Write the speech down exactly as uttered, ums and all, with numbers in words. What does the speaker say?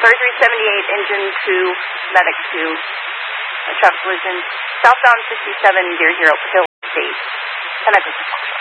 thirty-three seventy-eight, engine two, medic two, traffic collision, southbound sixty-seven, gear zero, Pacific State, connected.